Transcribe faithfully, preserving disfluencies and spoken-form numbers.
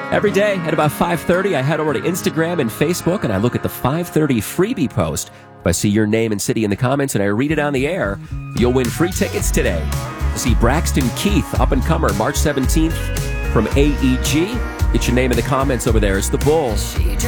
Every day at about five thirty, I head over to Instagram and Facebook, and I look at the five thirty freebie post. If I see your name and city in the comments and I read it on the air, you'll win free tickets today. See Braxton Keith, up-and-comer, March seventeenth from A E G. Get your name in the comments over there. It's the Bulls.